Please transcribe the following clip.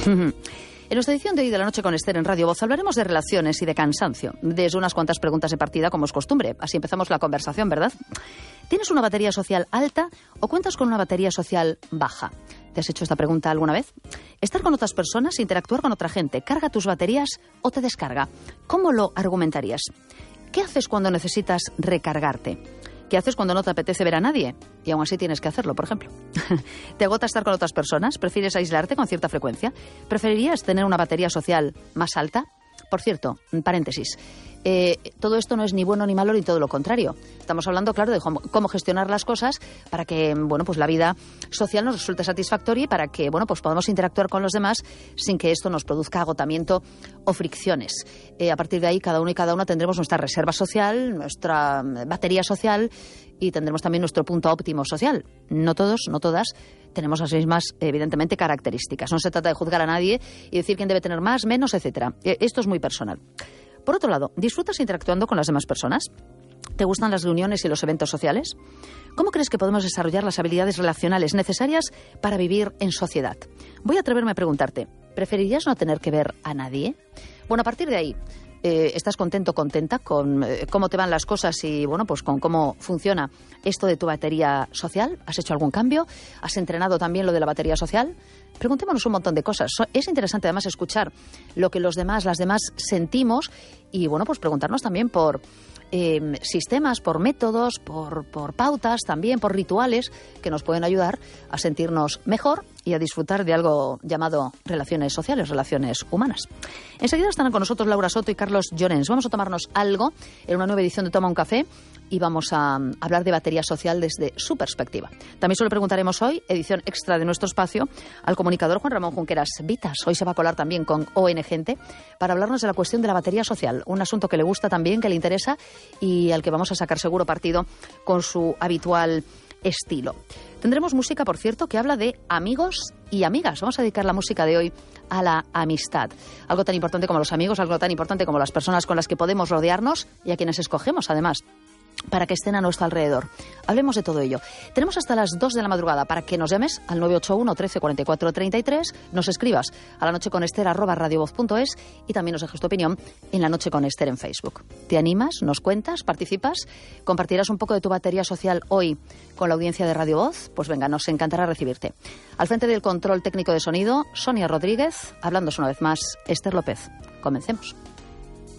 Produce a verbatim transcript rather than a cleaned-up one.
En nuestra edición de hoy de La Noche con Esther en Radio Voz hablaremos de relaciones y de cansancio, desde unas cuantas preguntas de partida como es costumbre. Así empezamos la conversación, ¿verdad? ¿Tienes una batería social alta o cuentas con una batería social baja? ¿Te has hecho esta pregunta alguna vez? ¿Estar con otras personas, interactuar con otra gente, carga tus baterías o te descarga? ¿Cómo lo argumentarías? ¿Qué haces cuando necesitas recargarte? ¿Qué haces cuando no te apetece ver a nadie? Y aún así tienes que hacerlo, por ejemplo. ¿Te agota estar con otras personas? ¿Prefieres aislarte con cierta frecuencia? ¿Preferirías tener una batería social más alta? Por cierto, paréntesis, eh, todo esto no es ni bueno ni malo ni todo lo contrario. Estamos hablando, claro, de cómo gestionar las cosas para que, bueno, pues la vida social nos resulte satisfactoria y para que, bueno, pues podamos interactuar con los demás sin que esto nos produzca agotamiento o fricciones. Eh, a partir de ahí, cada uno y cada una tendremos nuestra reserva social, nuestra batería social y tendremos también nuestro punto óptimo social. No todos, no todas tenemos las mismas, evidentemente, características. No se trata de juzgar a nadie y decir quién debe tener más, menos, etcétera. Esto es muy personal. Por otro lado, ¿disfrutas interactuando con las demás personas? ¿Te gustan las reuniones y los eventos sociales? ¿Cómo crees que podemos desarrollar las habilidades relacionales necesarias para vivir en sociedad? Voy a atreverme a preguntarte, ¿preferirías no tener que ver a nadie? Bueno, a partir de ahí, Eh, ¿estás contento, contenta con eh, cómo te van las cosas y, bueno, pues con cómo funciona esto de tu batería social? ¿Has hecho algún cambio? ¿Has entrenado también lo de la batería social? Preguntémonos un montón de cosas. Es interesante además escuchar lo que los demás, las demás sentimos y, bueno, pues preguntarnos también por eh, sistemas, por métodos, por, por pautas también, por rituales que nos pueden ayudar a sentirnos mejor y a disfrutar de algo llamado relaciones sociales, relaciones humanas. Enseguida estarán con nosotros Laura Soto y Carlos Llorens. Vamos a tomarnos algo en una nueva edición de Toma un Café y vamos a hablar de batería social desde su perspectiva. También se lo preguntaremos hoy, edición extra de nuestro espacio, al comunicador Juan Ramón Junqueras Vitas. Hoy se va a colar también con O N Gente para hablarnos de la cuestión de la batería social, un asunto que le gusta también, que le interesa y al que vamos a sacar seguro partido con su habitual estilo. Tendremos música, por cierto, que habla de amigos y amigas. Vamos a dedicar la música de hoy a la amistad. Algo tan importante como los amigos, algo tan importante como las personas con las que podemos rodearnos y a quienes escogemos, además, para que estén a nuestro alrededor. Hablemos de todo ello. Tenemos hasta las dos de la madrugada para que nos llames al nueve ocho uno, trece, cuarenta y cuatro, treinta y tres, nos escribas a la noche con Esther arroba radiovoz punto es y también nos dejes tu opinión en La Noche con Esther en Facebook. ¿Te animas? ¿Nos cuentas? ¿Participas? ¿Compartirás un poco de tu batería social hoy con la audiencia de Radio Voz? Pues venga, nos encantará recibirte. Al frente del control técnico de sonido, Sonia Rodríguez, hablándose una vez más, Esther López. Comencemos.